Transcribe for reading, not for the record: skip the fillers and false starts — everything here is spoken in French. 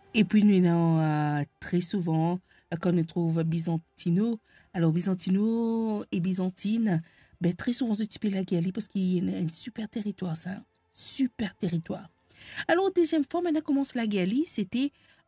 Et puis, nous avons très souvent, quand on trouve Byzantino, alors Byzantino et Byzantine, ben, très souvent, c'est typé la Galie parce qu'il y a un super territoire, ça. Super territoire. Alors, deuxième fois, maintenant commence la Galie, c'était